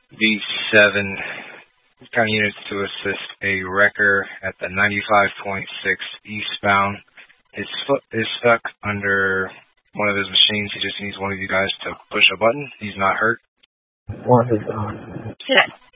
V7 county units to assist a wrecker at the 95.6 eastbound. His foot is stuck under one of his machines. He just needs one of you guys to push a button. He's not hurt. One is on.